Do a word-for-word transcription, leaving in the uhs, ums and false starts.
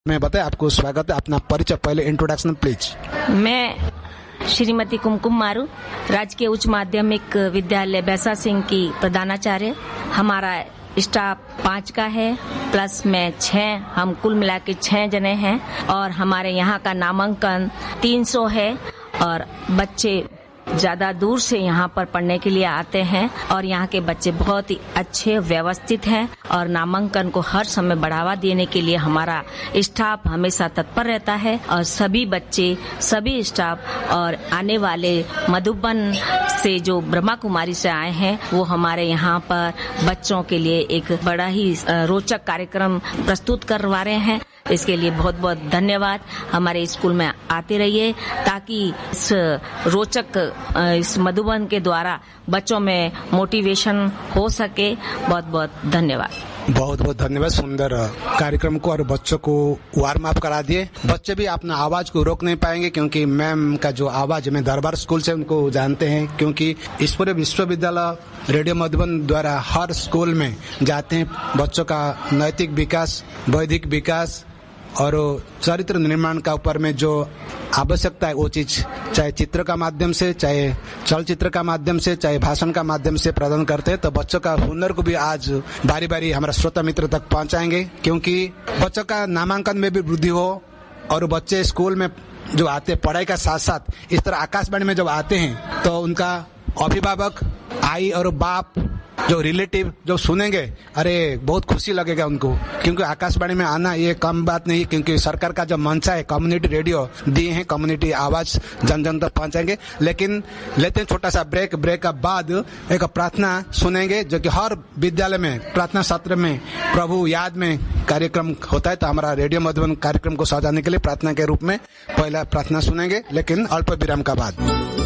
मैं बताए आपको स्वागत है। अपना परिचय पहले इंट्रोडक्शन प्लीज। मैं श्रीमती कुमकुम मारू, राजकीय उच्च माध्यमिक विद्यालय बैसा सिंह की प्रधानाचार्य। हमारा स्टाफ पाँच का है, प्लस मैं छह, हम कुल मिला के छह जने हैं। और हमारे यहाँ का नामांकन तीन सौ है और बच्चे ज्यादा दूर से यहाँ पर पढ़ने के लिए आते हैं और यहाँ के बच्चे बहुत ही अच्छे व्यवस्थित हैं और नामांकन को हर समय बढ़ावा देने के लिए हमारा स्टाफ हमेशा तत्पर रहता है। और सभी बच्चे, सभी स्टाफ और आने वाले मधुबन से जो ब्रह्मा कुमारी से आए हैं वो हमारे यहाँ पर बच्चों के लिए एक बड़ा ही रोचक कार्यक्रम प्रस्तुत करवा रहे हैं। इसके लिए बहुत बहुत धन्यवाद। हमारे स्कूल में आते रहिए ताकि इस रोचक इस मधुबन के द्वारा बच्चों में मोटिवेशन हो सके। बहुत बहुत धन्यवाद। बहुत बहुत धन्यवाद सुंदर कार्यक्रम को और बच्चों को वार्म अप करा दिए। बच्चे भी अपना आवाज को रोक नहीं पाएंगे क्योंकि मैम का जो आवाज में दरबार स्कूल से उनको जानते हैं, क्योंकि इस पूरे विश्वविद्यालय रेडियो मधुबन द्वारा हर स्कूल में जाते हैं। बच्चों का नैतिक विकास, बौद्धिक विकास और चरित्र निर्माण का ऊपर में जो आवश्यकता है वो चीज चाहे चित्र का माध्यम से, चाहे चलचित्र का माध्यम से, चाहे भाषण का माध्यम से प्रदान करते हैं। तो बच्चों का हुनर को भी आज बारी बारी हमारा श्रोता मित्र तक पहुंचाएंगे, क्योंकि बच्चों का नामांकन में भी वृद्धि हो और बच्चे स्कूल में जो आते पढ़ाई का साथ साथ इस तरह आकाशवाणी में जब आते हैं तो उनका अभिभावक, आई और बाप, जो रिलेटिव जो सुनेंगे, अरे बहुत खुशी लगेगा उनको, क्योंकि आकाशवाणी में आना ये कम बात नहीं, क्योंकि सरकार का जो मंशा है कम्युनिटी रेडियो दिए हैं, कम्युनिटी आवाज जन जन तक पहुंचाएंगे। लेकिन लेते हैं छोटा सा ब्रेक। ब्रेक के बाद एक प्रार्थना सुनेंगे जो कि हर विद्यालय में प्रार्थना सत्र में प्रभु याद में कार्यक्रम होता है। तो हमारा रेडियो मधुबन कार्यक्रम को सजाने के लिए प्रार्थना के रूप में पहला प्रार्थना सुनेंगे, लेकिन अल्प विराम का बाद।